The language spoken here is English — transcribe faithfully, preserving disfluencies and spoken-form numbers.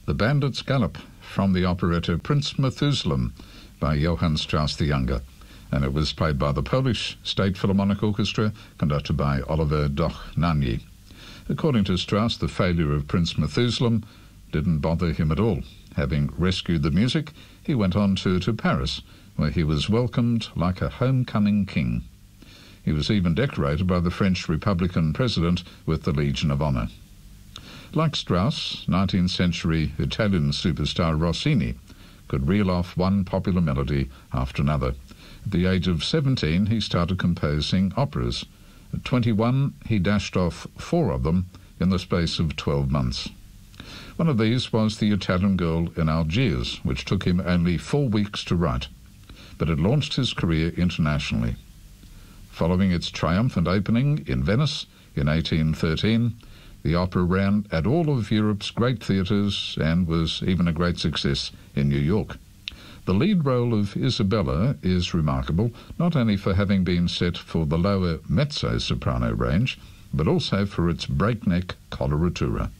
The Bandit's Gallop from the operetta Prince Methusalem by Johann Strauss the Younger, and it was played by the Polish State Philharmonic Orchestra, conducted by Oliver Dochnani. According to Strauss, the failure of Prince Methusalem didn't bother him at all. Having rescued the music, he went on to, to Paris, where he was welcomed like a homecoming king. He was even decorated by the French Republican president with the Legion of Honor. Like Strauss, nineteenth century Italian superstar Rossini could reel off one popular melody after another. At the age of seventeen, he started composing operas. At twenty-one, he dashed off four of them in the space of twelve months. One of these was The Italian Girl in Algiers, which took him only four weeks to write, but it launched his career internationally. Following its triumphant opening in Venice in eighteen thirteen, the opera ran at all of Europe's great theatres and was even a great success in New York. The lead role of Isabella is remarkable, not only for having been set for the lower mezzo-soprano range, but also for its breakneck coloratura.